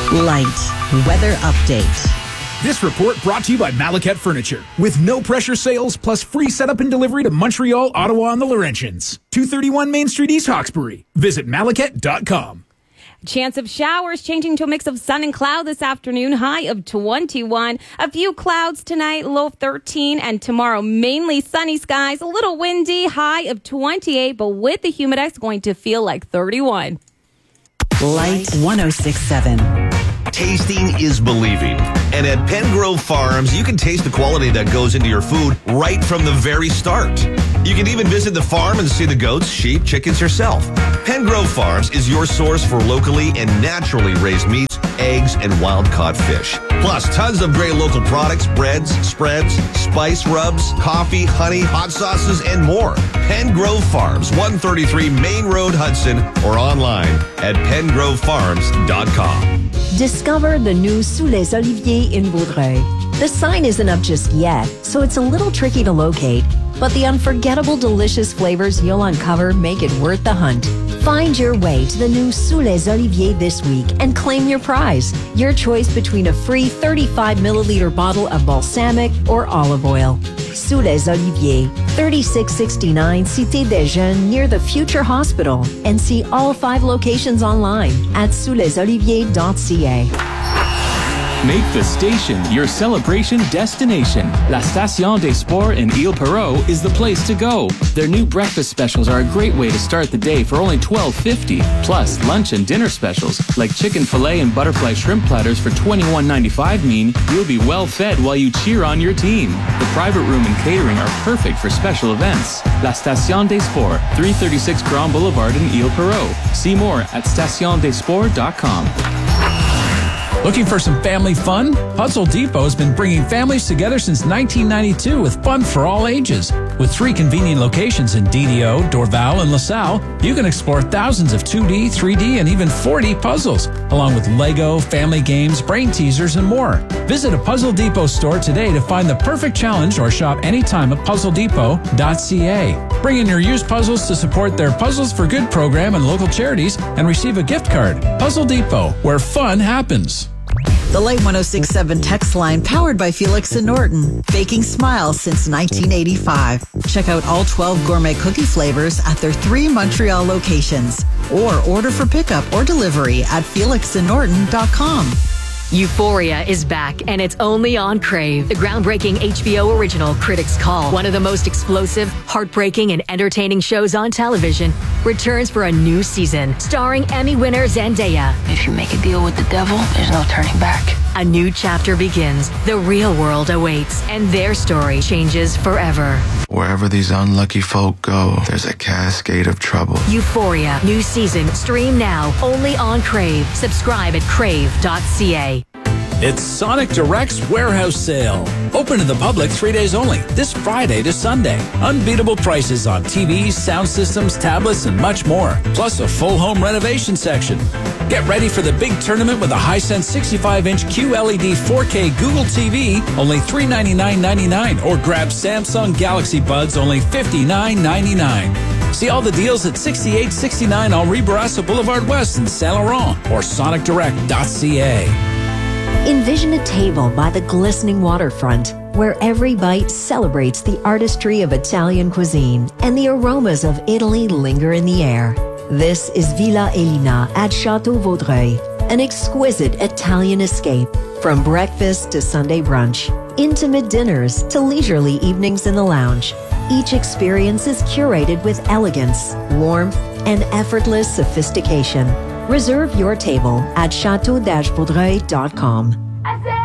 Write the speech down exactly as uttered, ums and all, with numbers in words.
Light weather update. This report brought to you by Malaket Furniture. With no pressure sales plus free setup and delivery to Montreal, Ottawa, and the Laurentians. two thirty-one Main Street, East Hawkesbury. Visit malaket dot com. Chance of showers changing to a mix of sun and cloud this afternoon, high of twenty-one. A few clouds tonight, low of thirteen. And tomorrow, mainly sunny skies, a little windy, high of twenty-eight. But with the humidex, going to feel like thirty-one. Light one oh six point seven. Tasting is believing. And at Pengrove Farms, you can taste the quality that goes into your food right from the very start. You can even visit the farm and see the goats, sheep, chickens yourself. Pengrove Farms is your source for locally and naturally raised meats, eggs, and wild-caught fish. Plus, tons of great local products, breads, spreads, spice rubs, coffee, honey, hot sauces, and more. Pengrove Farms, one thirty-three Main Road, Hudson, or online at pengrove farms dot com. Discover the new Sous les Oliviers in Vaudreuil. The sign isn't up just yet, so it's a little tricky to locate, but the unforgettable delicious flavors you'll uncover make it worth the hunt. Find your way to the new Sous les Oliviers this week and claim your prize. Your choice between a free thirty-five milliliter bottle of balsamic or olive oil. Sous les Oliviers, thirty-six sixty-nine Cité des Jeunes near the Future Hospital, and see all five locations online at sous les oliviers dot c a. Make the station your celebration destination. La Station des Sports in Ile Perrot is the place to go. Their new breakfast specials are a great way to start the day for only twelve fifty. Plus, lunch and dinner specials like chicken fillet and butterfly shrimp platters for twenty-one ninety-five mean you'll be well fed while you cheer on your team. The private room and catering are perfect for special events. La Station des Sports, three thirty-six Grand Boulevard in Ile Perrot. See more at station des sports dot com. Looking for some family fun? Puzzle Depot has been bringing families together since nineteen ninety-two with fun for all ages. With three convenient locations in D D O, Dorval, and LaSalle, you can explore thousands of two D, three D, and even four D puzzles, along with Lego, family games, brain teasers, and more. Visit a Puzzle Depot store today to find the perfect challenge or shop anytime at puzzle depot dot c a. Bring in your used puzzles to support their Puzzles for Good program and local charities and receive a gift card. Puzzle Depot, where fun happens. The Light one oh six point seven text line powered by Felix and Norton. Baking smiles since nineteen eighty-five. Check out all twelve gourmet cookie flavors at their three Montreal locations. Or order for pickup or delivery at felix and norton dot com. Euphoria is back, and it's only on Crave. The groundbreaking H B O original Critics' Call, one of the most explosive, heartbreaking, and entertaining shows on television, returns for a new season, starring Emmy winner Zendaya. If you make a deal with the devil, there's no turning back. A new chapter begins. The real world awaits, and their story changes forever. Wherever these unlucky folk go, there's a cascade of trouble. Euphoria, new season, stream now, only on Crave. Subscribe at crave dot c a. It's Sonic Direct's Warehouse Sale. Open to the public three days only, this Friday to Sunday. Unbeatable prices on T Vs, sound systems, tablets, and much more. Plus a full home renovation section. Get ready for the big tournament with a Hisense sixty-five inch Q L E D four K Google T V, only three ninety-nine ninety-nine, or grab Samsung Galaxy Buds, only fifty-nine ninety-nine. See all the deals at sixty-eight sixty-nine Henri Bourassa Boulevard West in Saint Laurent or sonic direct dot c a. Envision a table by the glistening waterfront where every bite celebrates the artistry of Italian cuisine and the aromas of Italy linger in the air. This is Villa Elina at Chateau Vaudreuil, an exquisite Italian escape from breakfast to Sunday brunch, intimate dinners to leisurely evenings in the lounge. Each experience is curated with elegance, warmth, and effortless sophistication. Reserve your table at chateau dash vaudreuil dot com.